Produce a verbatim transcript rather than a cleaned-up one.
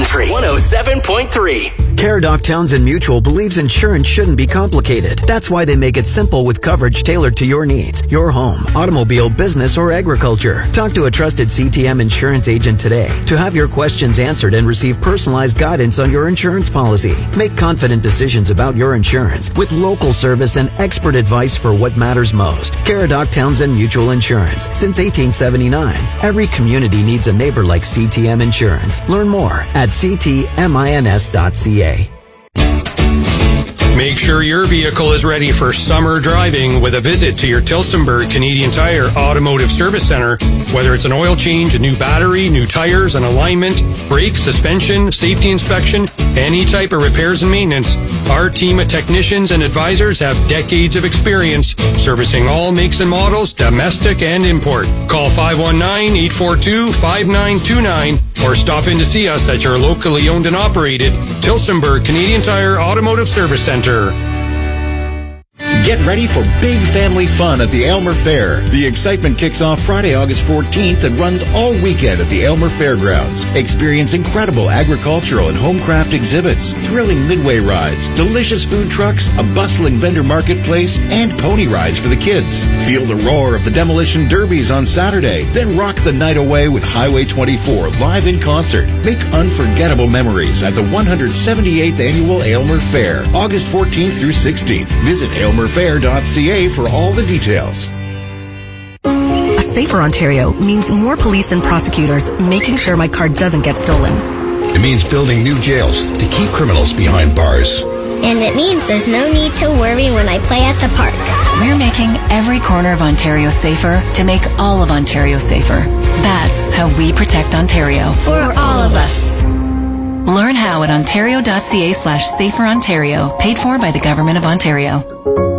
Country one oh seven point three. Caradoc Townsend Mutual believes insurance shouldn't be complicated. That's why they make it simple with coverage tailored to your needs, your home, automobile, business, or agriculture. Talk to a trusted C T M insurance agent today to have your questions answered and receive personalized guidance on your insurance policy. Make confident decisions about your insurance with local service and expert advice for what matters most. Caradoc Townsend Mutual Insurance. Since eighteen seventy-nine, every community needs a neighbor like C T M Insurance. Learn more at c t mins dot c a. Make sure your vehicle is ready for summer driving with a visit to your Tillsonburg Canadian Tire Automotive Service Center. Whether it's an oil change, a new battery, new tires, an alignment, brakes, suspension, safety inspection, any type of repairs and maintenance, our team of technicians and advisors have decades of experience servicing all makes and models, domestic and import. Call five one nine, eight four two, five nine two nine or stop in to see us at your locally owned and operated Tillsonburg Canadian Tire Automotive Service Center. Get ready for big family fun at the Aylmer Fair. The excitement kicks off Friday, August fourteenth and runs all weekend at the Aylmer Fairgrounds. Experience incredible agricultural and homecraft exhibits, thrilling midway rides, delicious food trucks, a bustling vendor marketplace, and pony rides for the kids. Feel the roar of the demolition derbies on Saturday, then rock the night away with Highway twenty-four live in concert. Make unforgettable memories at the one hundred seventy-eighth Annual Aylmer Fair, August fourteenth through sixteenth. Visit aylmer fair dot c a for all the details. A safer Ontario means more police and prosecutors making sure my car doesn't get stolen. It means building new jails to keep criminals behind bars. And it means there's no need to worry when I play at the park. We're making every corner of Ontario safer to make all of Ontario safer. That's how we protect Ontario. For all of us. Learn how at ontario dot c a slash safer Ontario, paid for by the Government of Ontario.